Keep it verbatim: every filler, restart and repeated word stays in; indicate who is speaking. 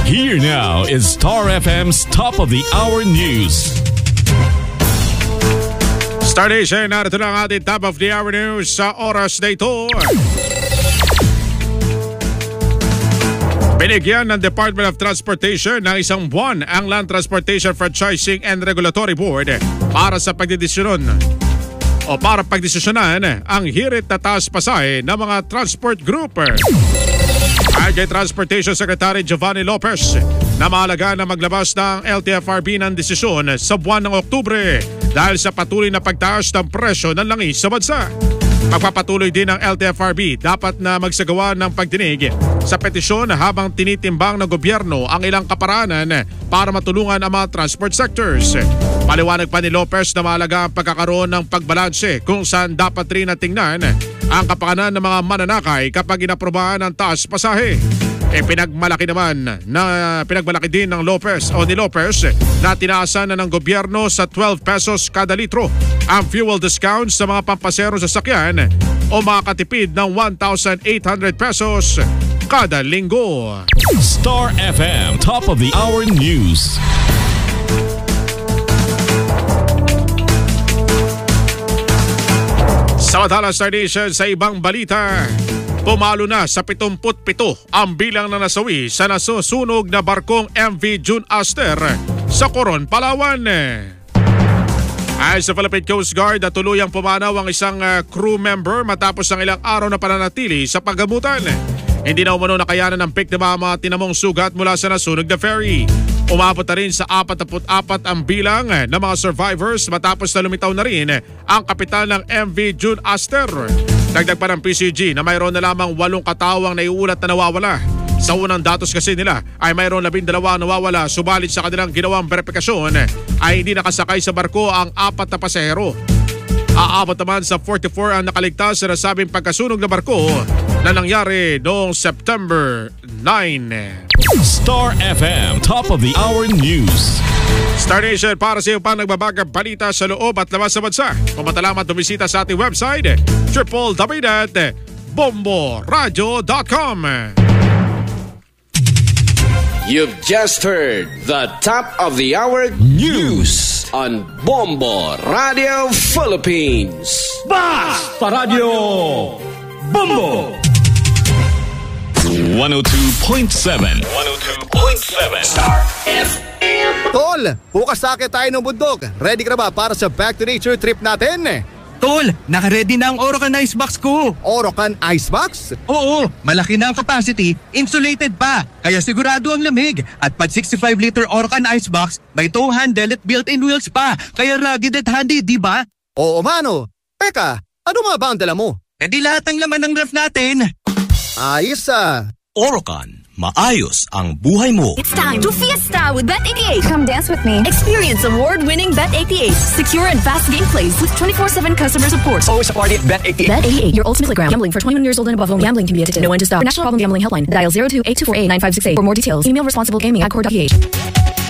Speaker 1: Here now is Star F M's Top of the Hour News.
Speaker 2: Star Nation, narito na ang ating Top of the Hour News sa oras na ito. Binigyan ng Department of Transportation ng isang buwan ang Land Transportation Franchising and Regulatory Board para sa pagdidesisyon o para pagdesisyonan ang hirit na taas pasahe ng mga transport group. Ayon kay Transportation Secretary Giovanni Lopez na mahalaga na maglabas ng L T F R B ng desisyon sa buwan ng Oktubre dahil sa patuloy na pagtaas ng presyo ng langis sa bansa. Magpapatuloy din ng L T F R B dapat na magsagawa ng pagdinig sa petisyon habang tinitimbang ng gobyerno ang ilang kaparaanan para matulungan ang mga transport sectors. Paliwanag pa ni Lopez na mahalaga ang pagkakaroon ng pagbalanse kung saan dapat rin natingnan ang kapakanan ng mga mananakay kapag inaprobahan ng taas pasahe. E pinagmalaki naman na pinagmalaki din ng Lopez o ni Lopez na tinaasan na ng gobyerno sa twelve pesos kada litro ang fuel discounts sa mga pampasero sa sakyan o makakatipid ng one thousand eight hundred pesos kada linggo.
Speaker 1: Star F M Top of the Hour News.
Speaker 2: Samantala, Star Nation, sa ibang balita, pumalo na sa pitongput pito ang bilang na nasawi sa nasusunog na barkong M V June Aster sa Coron, Palawan. Ayon sa Philippine Coast Guard, tuluyang pumanaw ang isang uh, crew member matapos ang ilang araw na pananatili sa paggamutan. Hindi na umano nakayanan ng biktima ang mga tinamong sugat mula sa nasunog na ferry. Umabot na rin sa forty-four ang bilang ng mga survivors matapos na lumitaw na rin ang kapitan ng M V June Aster. Dagdag pa ng P C G na mayroon na lamang walong katao ang naiulat na nawawala. Sa unang datos kasi nila ay mayroon labindalawa nawawala, subalit sa kanilang ginawang verifikasyon ay hindi nakasakay sa barko ang apat na pasahero. Aabot naman sa forty-four ang nakaligtas sa nasabing pagkasunog na barko na nangyari noong September ninth.
Speaker 1: Star F M Top of the Hour News.
Speaker 2: Star Nation, para sa iyo pang nagbabagang balita sa loob at labas sa bansa, pumatalaman tumisita sa ating website w w w dot bombo radio dot com.
Speaker 3: You've just heard the Top of the Hour News on Bombo Radio Philippines.
Speaker 4: Basta Radio Bombo
Speaker 1: one oh two point seven.
Speaker 4: one oh two point seven Star F M.
Speaker 5: Tol, bukas sakit tayo ng bundok. Ready ka na ba para sa Back to Nature trip natin?
Speaker 6: Tol, naka-ready na ang Orocan Icebox ko.
Speaker 5: Orocan Icebox?
Speaker 6: Oo, malaki na ang capacity, insulated pa. Kaya sigurado ang lamig. At pag sixty-five liter Orocan Icebox, may tow handle at built-in wheels pa. Kaya rugged at handy, di ba?
Speaker 5: Oo, mano. Teka, ano nga ba ang dala mo?
Speaker 6: E di lahat ng laman ng ref natin.
Speaker 5: Ayos ah.
Speaker 4: Orocan, maayos ang buhay mo.
Speaker 7: It's time to fiesta with Bet eighty-eight. Come dance with me. Experience award-winning Bet eighty-eight. Secure and fast gameplays with twenty-four seven customer support.
Speaker 4: Always a party at Bet eighty-eight.
Speaker 7: Bet eighty-eight, your ultimate playground. Gambling for twenty-one years old and above only. Gambling can be addictive. Know when to stop. For National Problem Gambling Helpline. Dial zero two eight two four eight nine five six eight. For more details, email responsible gaming at core dot p h.